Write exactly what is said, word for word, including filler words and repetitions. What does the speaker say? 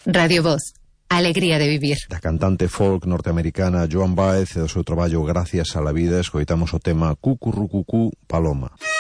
Radio Voz, alegría de vivir. Da cantante folk norteamericana Joan Baez e do seu traballo Gracias a la vida escoitamos o tema Cucurrucucú Paloma.